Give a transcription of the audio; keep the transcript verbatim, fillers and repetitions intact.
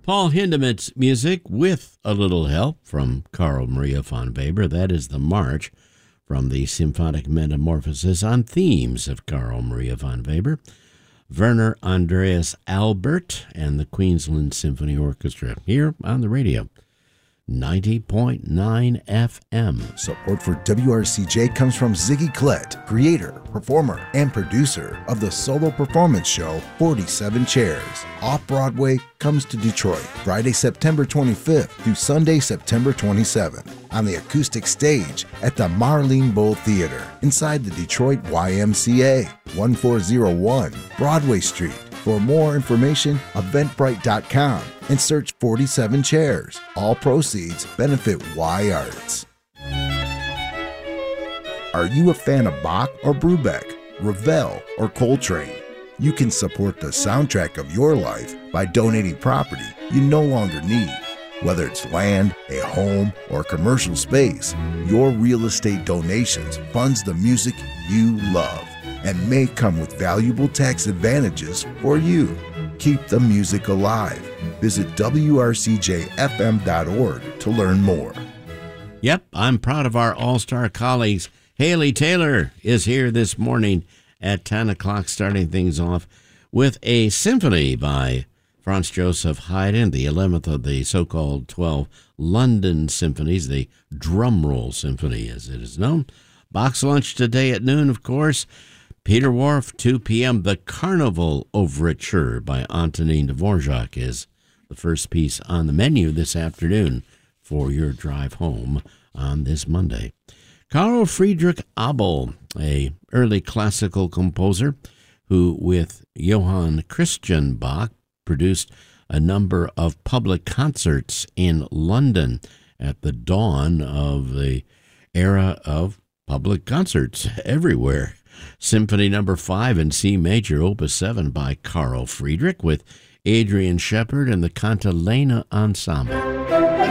Paul Hindemith's music with a little help from Carl Maria von Weber. That is the march from the Symphonic Metamorphosis on themes of Carl Maria von Weber. Werner Andreas Albert and the Queensland Symphony Orchestra here on the radio. ninety point nine F M. Support for W R C J comes from Ziggy Klett, creator, performer, and producer of the solo performance show forty-seven Chairs. Off-Broadway comes to Detroit Friday, September twenty-fifth through Sunday, September twenty-seventh on the acoustic stage at the Marlene Bowl Theater inside the Detroit Y M C A, one four zero one Broadway Street. For more information, eventbrite dot com and search forty-seven Chairs. All proceeds benefit Y Arts. Are you a fan of Bach or Brubeck, Ravel or Coltrane? You can support the soundtrack of your life by donating property you no longer need. Whether it's land, a home, or commercial space, your real estate donations funds the music you love and may come with valuable tax advantages for you. Keep the music alive. Visit W R C J F M dot org to learn more. Yep, I'm proud of our all-star colleagues. Haley Taylor is here this morning at ten o'clock, starting things off with a symphony by Franz Joseph Haydn, the eleventh of the so-called twelve London symphonies, the Drumroll Symphony as it is known. Box lunch today at noon, of course. Peter Wharf, two p.m., The Carnival Overture by Antonin Dvorak is the first piece on the menu this afternoon for your drive home on this Monday. Carl Friedrich Abel, a early classical composer who, with Johann Christian Bach, produced a number of public concerts in London at the dawn of the era of public concerts everywhere. Symphony number five in C major, opus seven by Carl Friedrich with Adrian Shepard and the Cantilena Ensemble.